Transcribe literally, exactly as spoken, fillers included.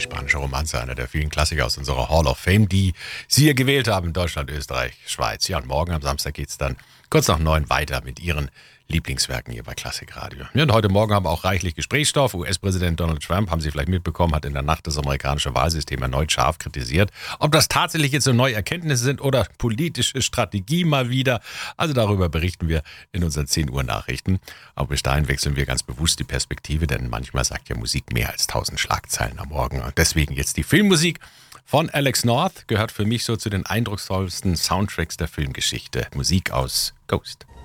spanische Romanze, einer der vielen Klassiker aus unserer Hall of Fame, die Sie hier gewählt haben in Deutschland, Österreich, Schweiz. Ja, und morgen am Samstag geht's dann kurz nach neun weiter mit Ihren Lieblingswerken hier bei Klassikradio. Ja, und heute Morgen haben wir auch reichlich Gesprächsstoff. U S-Präsident Donald Trump, haben Sie vielleicht mitbekommen, hat in der Nacht das amerikanische Wahlsystem erneut scharf kritisiert. Ob das tatsächlich jetzt so neue Erkenntnisse sind oder politische Strategie mal wieder, also darüber berichten wir in unseren zehn Uhr Nachrichten. Aber bis dahin wechseln wir ganz bewusst die Perspektive, denn manchmal sagt ja Musik mehr als tausend Schlagzeilen am Morgen. Und deswegen jetzt die Filmmusik von Alex North, gehört für mich so zu den eindrucksvollsten Soundtracks der Filmgeschichte. Musik aus Ghost.